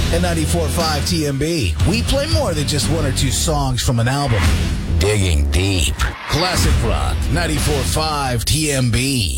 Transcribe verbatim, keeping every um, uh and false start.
And ninety-four point five T M B, we play more than just one or two songs from an album. Digging deep. Classic rock, ninety-four point five T M B.